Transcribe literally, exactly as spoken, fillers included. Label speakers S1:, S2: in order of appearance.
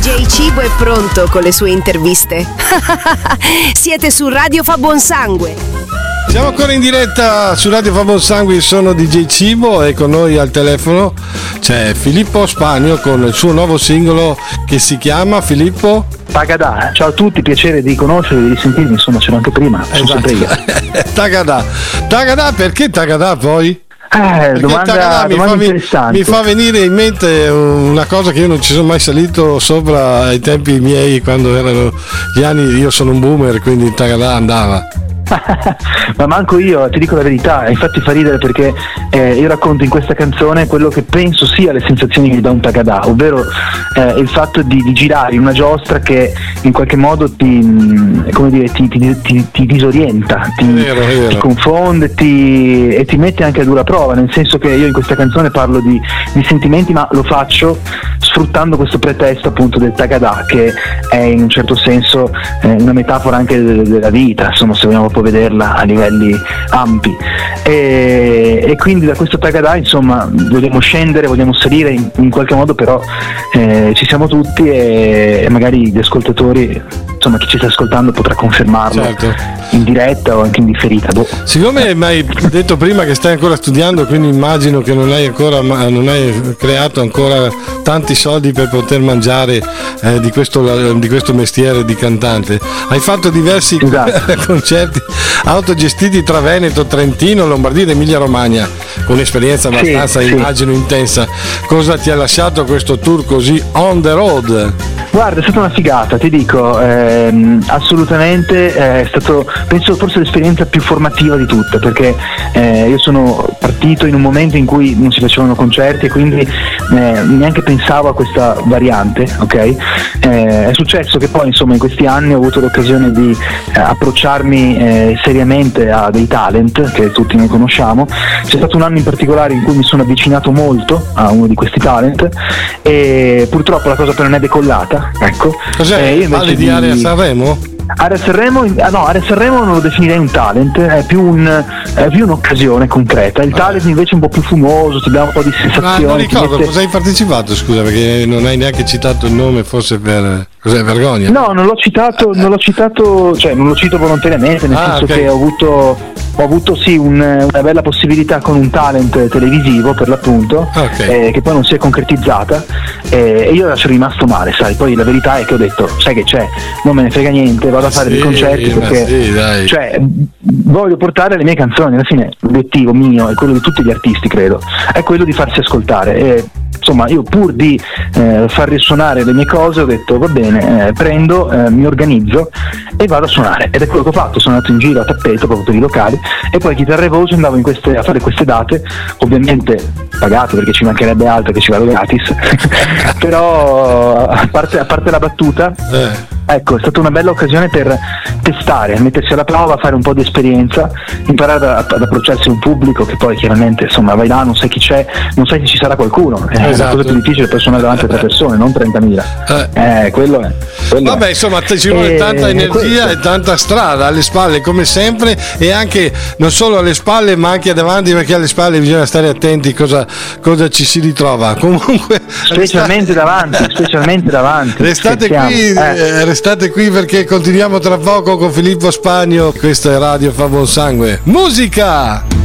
S1: D J Cibo è pronto con le sue interviste. Siete su Radio Fa Buon Sangue.
S2: Siamo ancora in diretta su Radio Fa Buon Sangue, sono D J Cibo e con noi al telefono c'è Filippo Spagno con il suo nuovo singolo che si chiama Filippo
S3: Tagadà. Ciao a tutti, piacere di conoscervi, di sentirmi, insomma c'ero anche prima, sono
S2: esatto.
S3: sempre io.
S2: Tagadà. Tagadà, perché Tagadà poi?
S3: Eh, domanda,
S2: Tagadà mi,
S3: domanda
S2: fa,
S3: interessante.
S2: mi fa venire in mente una cosa che io non ci sono mai salito sopra ai tempi miei, quando erano gli anni, io sono un boomer, quindi Tagadà andava.
S3: Ma manco io, ti dico la verità, infatti fa ridere perché eh, io racconto in questa canzone quello che penso sia le sensazioni che mi dà un Tagadà, ovvero eh, il fatto di, di girare in una giostra che in qualche modo ti, come dire, ti, ti, ti, ti disorienta, ti,
S2: è vero, è vero.
S3: ti confonde ti, e ti mette anche a dura prova, nel senso che io in questa canzone parlo di, di sentimenti, ma lo faccio sfruttando questo pretesto appunto del Tagadà, che è in un certo senso eh, una metafora anche de- della vita, insomma, se vogliamo proprio vederla a livelli ampi, e, e quindi da questo Tagadà insomma vogliamo scendere, vogliamo salire in, in qualche modo, però eh, ci siamo tutti e, e magari gli ascoltatori, insomma chi ci sta ascoltando potrà confermarlo, certo, in diretta o anche in differita. Boh.
S2: Siccome mi hai detto prima che stai ancora studiando, quindi immagino che non hai ancora non hai creato ancora tanti soldi per poter mangiare eh, di, questo, di questo mestiere di cantante, hai fatto diversi esatto. concerti autogestiti tra Veneto, Trentino, Lombardia ed Emilia Romagna, con un'esperienza abbastanza sì, immagino sì. intensa. Cosa ti ha lasciato questo tour così on the road?
S3: Guarda, è stata una figata, ti dico, ehm, assolutamente è stato, penso forse l'esperienza più formativa di tutte, perché eh, io sono partito in un momento in cui non si facevano concerti e quindi eh, neanche pensavo a questa variante, ok? Eh, è successo che poi insomma in questi anni ho avuto l'occasione di eh, approcciarmi eh, seriamente a dei talent che tutti noi conosciamo. C'è stato un anno in particolare in cui mi sono avvicinato molto a uno di questi talent e purtroppo la cosa però non è decollata. Ecco.
S2: Cos'è? Eh, io invece di Area Sanremo?
S3: Area Sanremo, ah no, Area Sanremo non lo definirei un talent, è più, un, è più un'occasione concreta. Il talent invece è un po' più fumoso, ti dà un po' di sensazioni.
S2: Ma non ricordo,
S3: mette...
S2: cosa hai partecipato, scusa, perché non hai neanche citato il nome, forse per... Cos'è, vergogna?
S3: No, non l'ho citato, non l'ho citato, cioè non lo cito volontariamente, nel ah, senso okay. che ho avuto, ho avuto sì un, una bella possibilità con un talent televisivo per l'appunto, okay. eh, che poi non si è concretizzata eh, e io ero rimasto male, sai, poi la verità è che ho detto, sai che c'è, non me ne frega niente, vado a fare sì, dei concerti perché
S2: sì, dai.
S3: Cioè, voglio portare le mie canzoni, alla fine l'obiettivo mio e quello di tutti gli artisti credo, è quello di farsi ascoltare e, insomma io pur di eh, far risuonare le mie cose ho detto va bene, eh, prendo, eh, mi organizzo e vado a suonare, ed è quello che ho fatto. Sono andato in giro a tappeto proprio per i locali e poi chitarra e voce andavo in queste, a fare queste date, ovviamente pagato perché ci mancherebbe altro che ci vado gratis però a parte, a parte la battuta eh. Ecco, è stata una bella occasione per testare, mettersi alla prova, fare un po' di esperienza, imparare ad, ad approcciarsi a un pubblico che poi chiaramente insomma vai là, non sai chi c'è, non sai se ci sarà qualcuno, eh, esatto. È la cosa più difficile per suonare davanti a tre persone, non trentamila. Eh, eh quello è. Quello
S2: Vabbè,
S3: è.
S2: insomma, ci vuole e, tanta energia e tanta strada alle spalle, come sempre, e anche non solo alle spalle, ma anche davanti, perché alle spalle bisogna stare attenti cosa, cosa ci si ritrova. Comunque,
S3: specialmente restate... davanti, specialmente davanti.
S2: Restate qui, eh. restate qui perché continuiamo tra poco con Filippo Spagno. Questa è Radio Fa Buon Sangue. Musica!